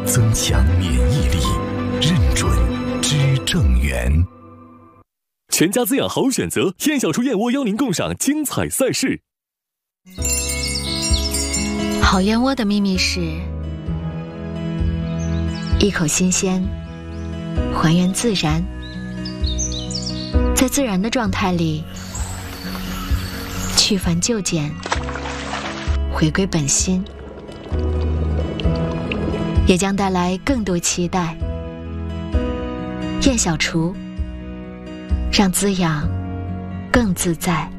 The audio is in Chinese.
增强免疫力，认准知正源。 全家滋养好选择，燕小厨燕窝邀您共赏精彩赛事。 好燕窝的秘密是一口新鲜，还原自然，在自然的状态里去繁就简，回归本心，也将带来更多期待。燕小厨，让滋养更自在。